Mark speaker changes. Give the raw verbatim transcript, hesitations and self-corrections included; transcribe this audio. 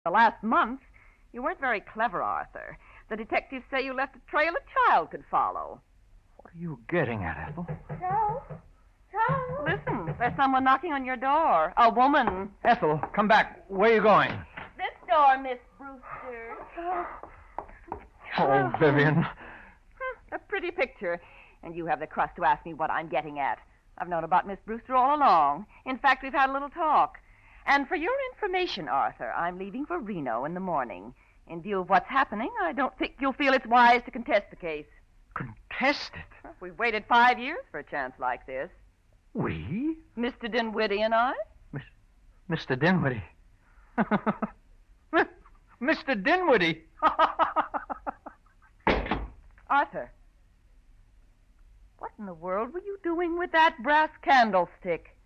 Speaker 1: The last month, you weren't very clever, Arthur. The detectives say you left a trail a child could follow.
Speaker 2: What are you getting at, Ethel?
Speaker 3: Charles? Charles?
Speaker 1: Listen, there's someone knocking on your door. A woman.
Speaker 2: Ethel, come back. Where are you going?
Speaker 3: This door, Miss Brewster.
Speaker 2: Oh, Vivian.
Speaker 1: A pretty picture. And you have the crust to ask me what I'm getting at. I've known about Miss Brewster all along. In fact, we've had a little talk. And for your information, Arthur, I'm leaving for Reno in the morning. In view of what's happening, I don't think you'll feel it's wise to contest the case.
Speaker 2: Contest it?
Speaker 1: We've waited five years for a chance like this.
Speaker 2: We?
Speaker 1: Mister Dinwiddie and I.
Speaker 2: Miss, Mister Dinwiddie. Mister Dinwiddie.
Speaker 1: Arthur, what in the world were you doing with that brass candlestick?